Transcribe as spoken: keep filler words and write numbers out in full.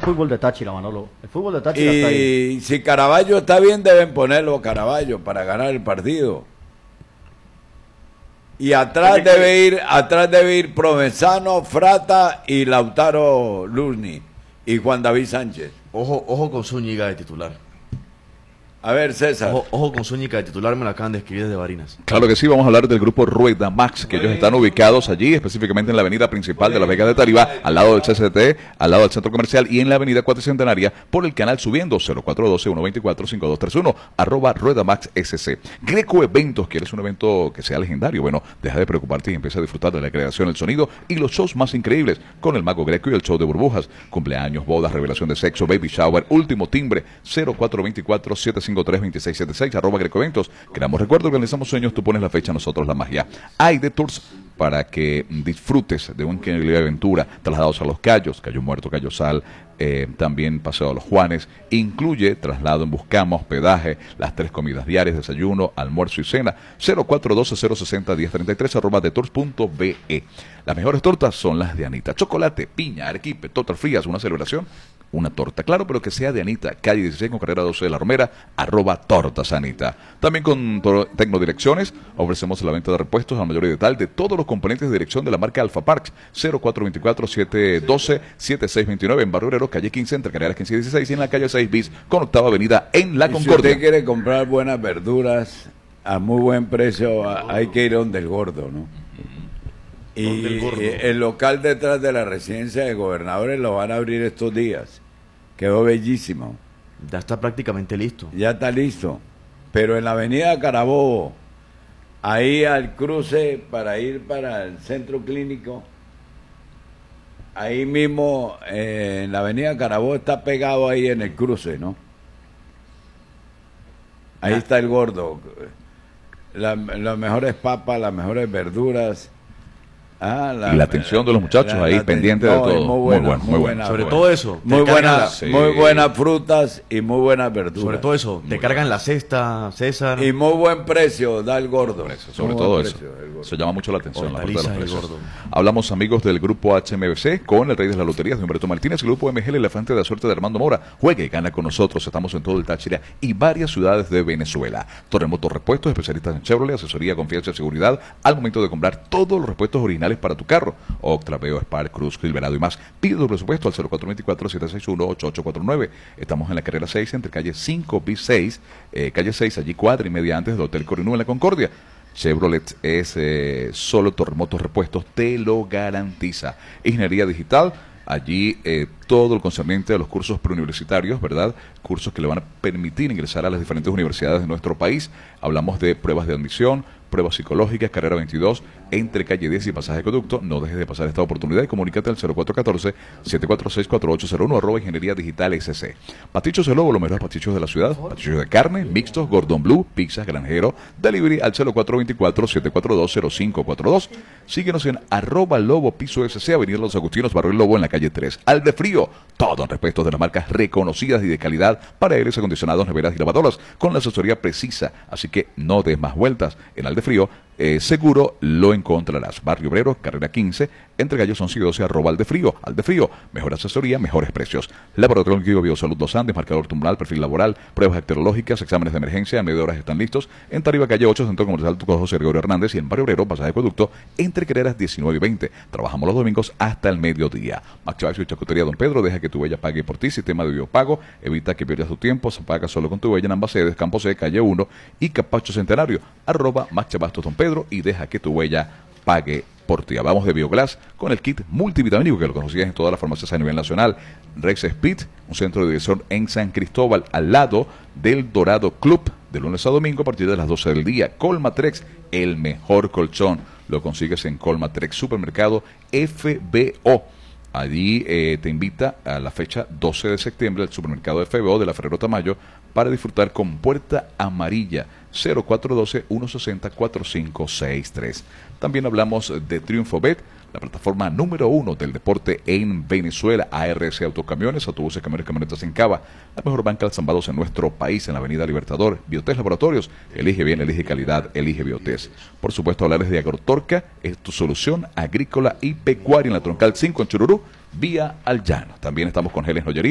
fútbol de Táchira, Manolo. El fútbol de Táchira está ahí. Y si Caraballo está bien, deben ponerlo a Caraballo para ganar el partido. Y atrás debe ir, atrás debe ir Provenzano, Frata y Lautaro Luzni y Juan David Sánchez. Ojo, ojo con Zúñiga de titular. A ver, César. Ojo, ojo con Zúñiga de titular, me la acaban de escribir desde Barinas. Claro que sí, vamos a hablar del grupo Rueda Max, que ellos están ubicados allí, específicamente en la avenida principal de la Vega de Taribá, al lado del C C T, al lado del centro comercial y en la avenida Cuatricentenaria, por el canal subiendo cero cuatro uno dos, uno dos cuatro, cinco dos tres uno, arroba Rueda Max S C. Greco Eventos, ¿quieres un evento que sea legendario? Bueno, deja de preocuparte y empieza a disfrutar de la creación, el sonido y los shows más increíbles con el Mago Greco y el show de burbujas, cumpleaños, bodas, revelación de sexo, baby shower, último timbre, cero cuatro dos cuatro, siete cinco tres, dos seis siete seis, arroba Greco Eventos. Creamos recuerdos, organizamos sueños, tú pones la fecha, nosotros la magia. Hay de tours para que disfrutes de una increíble aventura, trasladados a Los Cayos, Cayo Muerto, Cayo Sal, eh, también Paseo de los Juanes, incluye traslado en Buscama, hospedaje, las tres comidas diarias, desayuno, almuerzo y cena, cero cuatro uno dos, cero seis cero, uno cero tres tres, arroba de tours punto be. Las mejores tortas son las de Anita, chocolate, piña, arequipe, tortas frías, una celebración, una torta, claro, pero que sea de Anita, calle dieciséis con carrera doce de la Romera, arroba tortas Anita. También con Tecnodirecciones ofrecemos la venta de repuestos al mayor y de tal de todos los componentes de dirección de la marca Alfa Parks, cero cuatro dos cuatro, siete uno dos, siete seis dos nueve en Barrio Obrero, calle quince, entre carreras quince y dieciséis y en la calle seis bis con octava avenida en La Y Concordia. Si usted quiere comprar buenas verduras a muy buen precio, a- hay que ir donde el gordo, ¿no? Y ¿Dónde el gordo? el local detrás de la residencia de gobernadores lo van a abrir estos días. Quedó bellísimo. Ya está prácticamente listo. Ya está listo. Pero en la avenida Carabobo, ahí al cruce para ir para el centro clínico, ahí mismo eh, en la avenida Carabobo está pegado ahí en el cruce, ¿no? Ahí está el gordo. La- las mejores papas, las mejores verduras. Ah, Y la atención de los muchachos ahí, pendiente de no, todo. y Muy buena, bueno, muy bueno. Sobre bueno. todo eso. te Muy cargan buenas, la- Sí. muy buenas frutas y muy buenas verduras. Sobre todo eso, te cargan la cesta, César. Y muy buen precio da el gordo. Sobre Muy todo buen eso. precio, el gordo. Eso llama mucho la atención. La parte de los Hortalizas y precios. gordo. Hablamos, amigos, del grupo H M B C con el rey de las loterías de Humberto Martínez, el grupo M G, el elefante de la suerte de Armando Mora. Juegue, gana con nosotros. Estamos en todo el Táchira y varias ciudades de Venezuela. Terremoto Repuestos, especialistas en Chevrolet, asesoría, confianza y seguridad al momento de comprar todos los repuestos originales para tu carro. Octra, Veo, Spark, Cruz, Silverado y más. Pide tu presupuesto al cero cuatro dos cuatro, siete seis uno, ocho ocho cuatro nueve. Estamos en la carrera seis, entre calle cinco bis seis, eh, calle seis, allí cuadra y media antes del Hotel Corinú en la Concordia. Chevrolet es eh, solo Terremotos Repuestos, te lo garantiza. Ingeniería digital, allí eh, todo lo concerniente a los cursos preuniversitarios, ¿verdad? Cursos que le van a permitir ingresar a las diferentes universidades de nuestro país. Hablamos de pruebas de admisión, pruebas psicológicas, carrera veintidós, entre calle diez y pasaje de conducto. No dejes de pasar esta oportunidad y comunícate al cero cuatro uno cuatro, siete cuatro seis, cuatro ocho cero uno, arroba Ingeniería Digital S C. Pastichos El Lobo, los mejores pastichos de la ciudad, pastichos de carne, mixtos, Gordon Blue, pizzas, granjero, delivery al cero cuatro dos cuatro, siete cuatro dos, cero cinco cuatro dos. Síguenos en arroba Lobo Piso S C, Avenida Los Agustinos, Barrio El Lobo, en la calle tres. Al de Frío, todo en respecto de las marcas reconocidas y de calidad para aires acondicionados, neveras y lavadoras, con la asesoría precisa. Así que no des más vueltas. En Al de Frío, eh, seguro lo encontrarás. Barrio Obrero, carrera quince, entre gallos once y doce, arroba Al de Frío. Al de Frío, mejor asesoría, mejores precios. Laboratorio Clínico Biosalud Dos Andes, marcador tumoral, perfil laboral, pruebas bacteriológicas, exámenes de emergencia, en media hora están listos. En Tarima, calle ocho, Centro Comercial José Gregorio Hernández, y en Barrio Obrero, pasaje de acueducto, entre carreras diecinueve y veinte. Trabajamos los domingos hasta el mediodía. Max Chávez y Chacutería Don Pedro, deja que tu huella pague por ti. Sistema de biopago, evita que pierdas tu tiempo, se paga solo con tu huella en ambas sedes, Campo C, calle uno y Capacho Centenario, arroba Max Chavastos Don Pedro, y deja que tu huella pague por ti. Hablamos de Bioglass con el kit multivitamínico que lo conocías en todas las farmacias a nivel nacional. Rex Speed, un centro de dirección en San Cristóbal, al lado del Dorado Club, de lunes a domingo a partir de las doce del día. Colmatrex, el mejor colchón, lo consigues en Colmatrex Supermercado F B O. Allí eh, te invita a la fecha doce de septiembre al supermercado F B O de la Ferrero Tamayo para disfrutar con puerta amarilla cero cuatro uno dos, uno seis cero, cuatro cinco seis tres. También hablamos de Triunfo Bet, la plataforma número uno del deporte en Venezuela. A R C Autocamiones, autobuses, camiones, camionetas en Cava, la mejor banca de zambados en nuestro país, en la avenida Libertador. Biotest Laboratorios, elige bien, elige calidad, elige Biotest. Por supuesto, hablarles de Agrotorca, es tu solución agrícola y pecuaria en la Troncal cinco en Chururú, vía al llano. También estamos con Geles Joyería.